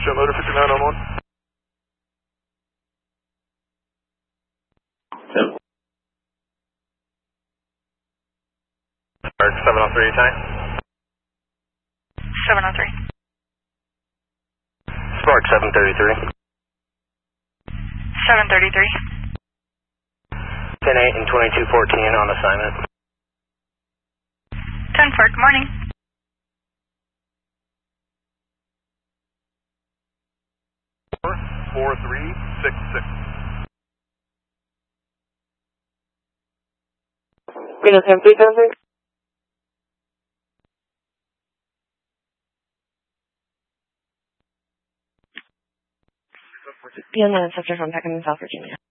Show motor 59 on 1. Yep. Spark 703 time. 703. Spark 733. 733. 10-8 and 2214 on assignment. 10-4, good morning. Four, 3, 6, 6. Reno 10-3, Be on the sector from Peckham in South Virginia.